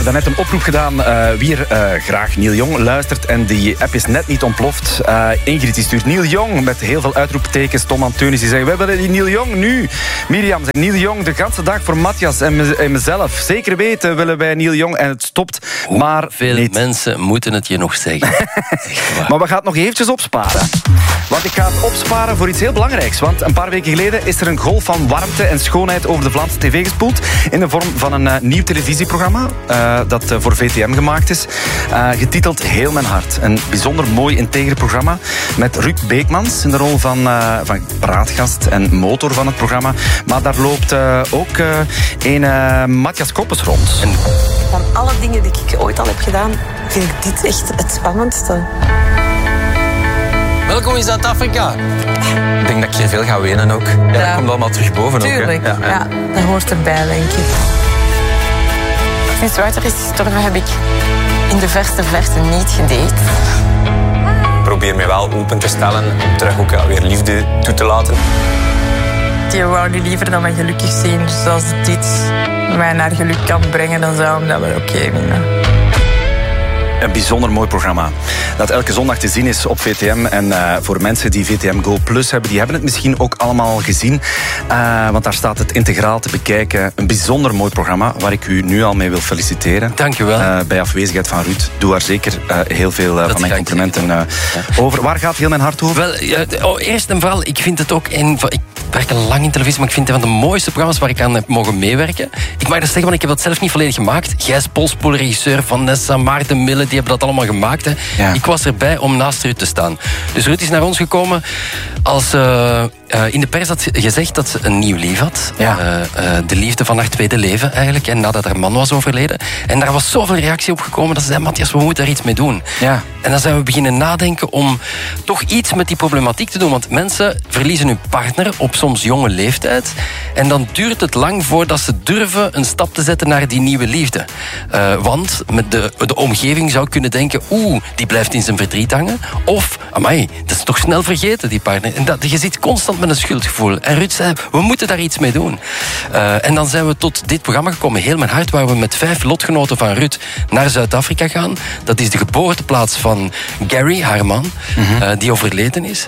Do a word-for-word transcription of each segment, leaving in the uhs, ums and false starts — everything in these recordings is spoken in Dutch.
Daarnet een oproep gedaan uh, wie er uh, graag Neil Young luistert. En die app is net niet ontploft. Uh, Ingrid die stuurt Neil Young met heel veel uitroeptekens. Tom Anteunis die zegt, we willen die Neil Young nu. Miriam zegt, Neil Young de ganse dag voor Matthias en, me, en mezelf. Zeker weten willen wij Neil Young en het stopt. Hoe maar veel niet. mensen moeten het je nog zeggen? Maar we gaan het nog eventjes opsparen. Want ik ga het opsparen voor iets heel belangrijks. Want een paar weken geleden is er een golf van warmte en schoonheid over de Vlaamse tv gespoeld. In de vorm van een uh, nieuw televisieprogramma. Uh, dat uh, voor V T M gemaakt is. Uh, getiteld Heel Mijn Hart. Een bijzonder mooi integer programma. Met Ruud Beekmans in de rol van, uh, van praatgast en motor van het programma. Maar daar loopt uh, ook uh, een uh, Matthias Koppes rond. En van alle dingen die ik ooit al heb gedaan, vind ik dit echt het spannendste. Welkom in Zuid-Afrika. Ik denk dat ik hier veel ga wenen ook. Ja, Ja. dat komt allemaal terug boven. Tuurlijk, ook. Hè? ja, ja, dat hoort erbij, denk ik. Sinds Wouter is gestorven heb ik in de verste verte niet gedate. Ik probeer mij wel open te stellen om terug ook weer liefde toe te laten. Die wou nu liever dan mij gelukkig zien. Dus als dit mij naar geluk kan brengen, dan zou hem dat wel oké vinden. een bijzonder mooi programma. Dat elke zondag te zien is op V T M. En uh, voor mensen die V T M Go Plus hebben, die hebben het misschien ook allemaal gezien. Uh, want daar staat het integraal te bekijken. Een bijzonder mooi programma, waar ik u nu al mee wil feliciteren. Dank u wel. Uh, bij afwezigheid van Ruud. Doe haar zeker uh, heel veel uh, van mijn complimenten uh, ja. over. Waar gaat heel mijn hart over? Wel, ja, oh, eerst en vooral, ik vind het ook... Een, ik werk al lang in televisie, maar ik vind het een van de mooiste programma's waar ik aan heb mogen meewerken. Ik mag dat zeggen, want ik heb dat zelf niet volledig gemaakt. Gijs Polspoel, regisseur, Vanessa, Maarten Mille, die hebben dat allemaal gemaakt. Hè. Ja. Ik was erbij om naast Ruud te staan. Dus Ruud is naar ons gekomen als... Uh, uh, in de pers had gezegd dat ze een nieuw lief had. Ja. Uh, uh, de liefde van haar tweede leven eigenlijk. En nadat haar man was overleden. En daar was zoveel reactie op gekomen dat ze zei, Matthias, we moeten daar iets mee doen. Ja. En dan zijn we beginnen nadenken om toch iets met die problematiek te doen. Want mensen verliezen hun partner op soms jonge leeftijd. En dan duurt het lang voordat ze durven een stap te zetten naar die nieuwe liefde. Uh, want met de, de omgeving zou kunnen denken, oeh, die blijft in zijn verdriet hangen. Of, amai, dat is toch snel vergeten, die partner. En dat, je zit constant met een schuldgevoel. En Ruud zei, we moeten daar iets mee doen. Uh, en dan zijn we tot dit programma gekomen, Heel Mijn Hart, waar we met vijf lotgenoten van Ruud naar Zuid-Afrika gaan. Dat is de geboorteplaats van Gary, haar man, mm-hmm. uh, die overleden is.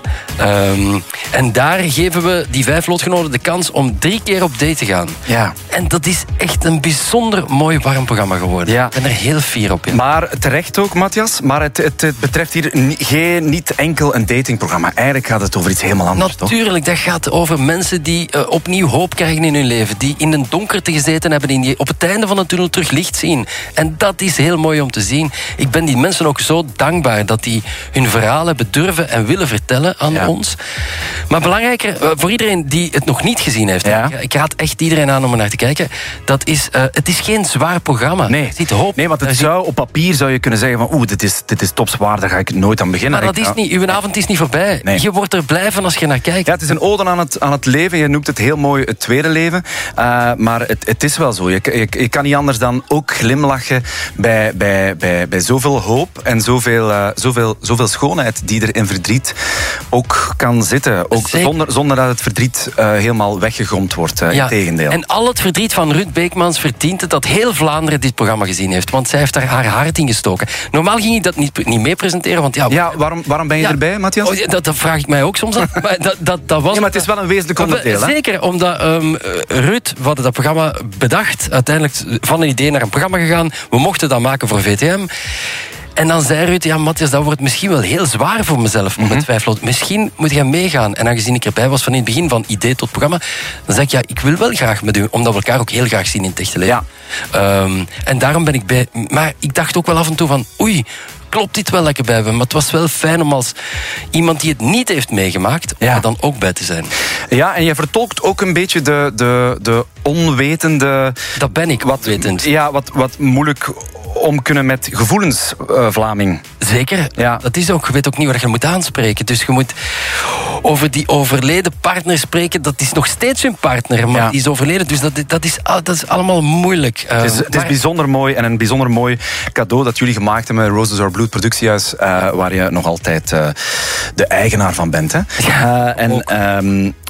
Um, en daar geven we die vijf lotgenoten de kans om drie keer op date te gaan. Ja. En dat is echt een bijzonder mooi warm programma geworden. Ja. Ik ben er heel fier op in. Maar terecht ook, Matthias. Maar het, het, het betreft hier ni- geen, niet enkel een datingprogramma. Eigenlijk gaat het over iets helemaal anders, toch? Natuurlijk, dat gaat over mensen die uh, opnieuw hoop krijgen in hun leven. Die in een donkerte gezeten hebben, die op het einde van de tunnel terug licht zien. En dat is heel mooi om te zien. Ik ben die mensen ook zo dankbaar dat die hun verhaal hebben durven en willen vertellen aan ja. ons. Maar belangrijker, uh, voor iedereen die het nog niet gezien heeft, ja. ik, ik raad echt iedereen aan om er naar te kijken, dat is, uh, het is geen zwaar programma. Nee. Er zit hoop. Nee, want het Er zit... zou, op papier zou je kunnen zeggen van oeh, dit is, dit is topzwaar, daar ga ik nooit aan beginnen. Maar dat is niet, uw avond is niet voorbij. Nee. Je wordt er blij van als je naar kijkt. Ja, het is een ode aan het, aan het leven. Je noemt het heel mooi het tweede leven. Uh, maar het, het is wel zo. Je, je, je kan niet anders dan ook glimlachen bij, bij, bij, bij zoveel hoop en zoveel, uh, zoveel, zoveel schoonheid die er in verdriet ook kan zitten. Ook zonder, zonder dat het verdriet uh, helemaal weggegomd wordt. Uh, ja. Integendeel. En al het verdriet van Ruud Beekmans verdient het dat heel Vlaanderen dit programma gezien heeft. Want zij heeft daar haar hart in gestoken. Normaal ging ik dat niet, niet mee presenteren. Want ja, ja, waarom, waarom ben je ja, erbij, Matthias? Oh, dat, dat vraag ik mij ook soms af. Maar dat, dat, dat was, ja, maar het is wel een wezenlijk onderdeel. Hè? Zeker, omdat um, Ruud, we hadden dat programma bedacht. Uiteindelijk van een idee naar een programma gegaan. We mochten dat maken voor V T M. En dan zei Ruud, ja Matthias, dat wordt misschien wel heel zwaar voor mezelf. Mm-hmm. Met vijf lot. Misschien moet jij meegaan. En aangezien ik erbij was van in het begin, van idee tot programma, dan zeg ik, ja, ik wil wel graag met u, omdat we elkaar ook heel graag zien in het echte leven. Ja. Um, en daarom ben ik bij... Maar ik dacht ook wel af en toe van, oei, klopt dit wel lekker bij me? Maar het was wel fijn om als iemand die het niet heeft meegemaakt, ja. er dan ook bij te zijn. Ja, en je vertolkt ook een beetje de, de, de onwetende... Dat ben ik, wat wetend. Ja, wat, wat moeilijk om kunnen met gevoelens, uh, Vlaming. Zeker. Ja. Dat is ook, je weet ook niet waar je moet aanspreken. Dus je moet over die overleden partner spreken. Dat is nog steeds hun partner, maar ja. die is overleden. Dus dat, dat, is, dat is allemaal moeilijk. Het is, uh, het is maar... bijzonder mooi en een bijzonder mooi cadeau dat jullie gemaakt hebben met Roses Are Blood productiehuis, uh, waar je nog altijd uh, de eigenaar van bent. Hè? Ja, uh, en um,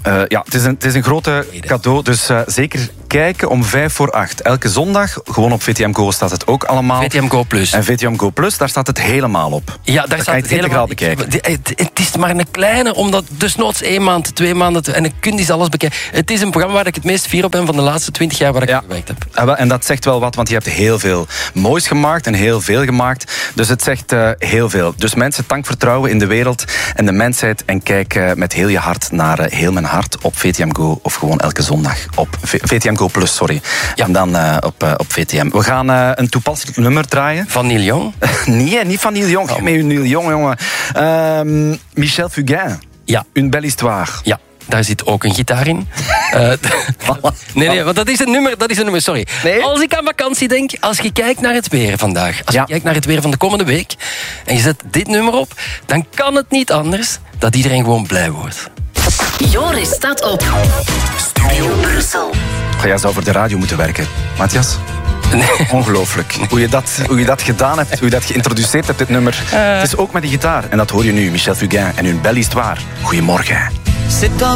Uh, ja, het is een, het is een grote cadeau, dus uh, zeker kijken om vijf voor acht. Elke zondag, gewoon op V T M Go staat het ook allemaal. V T M Go Plus. En V T M Go Plus, daar staat het helemaal op. Ja, daar, daar staat het helemaal bekijken. Het, het is maar een kleine, omdat desnoods één maand, twee maanden, en dan kun je eens alles bekijken. Het is een programma waar ik het meest fier op ben van de laatste twintig jaar waar ik ja. gewerkt heb. En dat zegt wel wat, want je hebt heel veel moois gemaakt en heel veel gemaakt. Dus het zegt uh, heel veel. Dus mensen, tank vertrouwen in de wereld en de mensheid en kijk uh, met heel je hart naar uh, Heel Mijn Hart op V T M Go of gewoon elke zondag op v- VTM Go Plus, sorry. Ja. En dan uh, op, uh, op V T M. We gaan uh, een toepasselijk nummer draaien. Van Neil Young? Nee, niet van Neil Young. Oh. Met Neil Young, jongen. Uh, Michel Fugain. Ja. Une belle histoire. Ja. Daar zit ook een gitaar in. uh, nee, nee, want dat is een nummer, dat is een nummer, sorry. Nee? Als ik aan vakantie denk, als je kijkt naar het weer vandaag, als ja. je kijkt naar het weer van de komende week, en je zet dit nummer op, dan kan het niet anders dat iedereen gewoon blij wordt. Joris staat op. Studio Brussel. Oh, jij zou voor de radio moeten werken, Matthias. Nee. Ongelooflijk. Hoe je, dat, hoe je dat gedaan hebt, hoe je dat geïntroduceerd hebt, dit nummer. Uh. Het is ook met die gitaar. En dat hoor je nu, Michel Fugain en Une belle histoire. Goedemorgen.